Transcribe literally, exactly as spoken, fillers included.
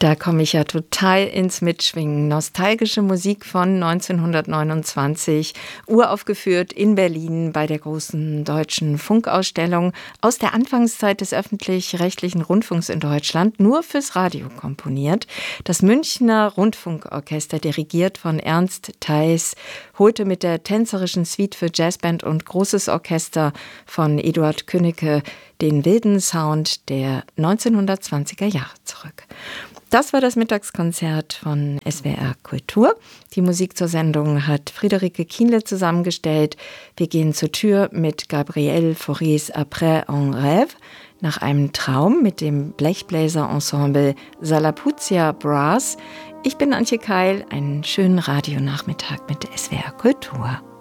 Da komme ich ja total ins Mitschwingen. Nostalgische Musik von neunzehnhundertneunundzwanzig, uraufgeführt in Berlin bei der großen deutschen Funkausstellung aus der Anfangszeit des öffentlich-rechtlichen Rundfunks in Deutschland, nur fürs Radio komponiert. Das Münchner Rundfunkorchester, dirigiert von Ernst Theis, holte mit der tänzerischen Suite für Jazzband und großes Orchester von Eduard Künneke den wilden Sound der neunzehnhundertzwanziger Jahre zurück. Das war das Mittagskonzert von S W R Kultur. Die Musik zur Sendung hat Friederike Kienle zusammengestellt. Wir gehen zur Tür mit Gabriel Faurés Après un rêve, nach einem Traum mit dem Blechbläser-Ensemble Salapuzia Brass. Ich bin Antje Keil. Einen schönen Radionachmittag mit S W R Kultur.